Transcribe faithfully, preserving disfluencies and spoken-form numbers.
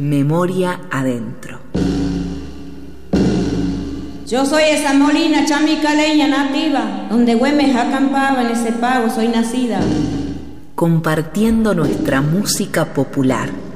Memoria adentro. Yo soy esa molina chamicaleña nativa, donde Güemes acampaba en ese pago soy nacida. Compartiendo nuestra música popular.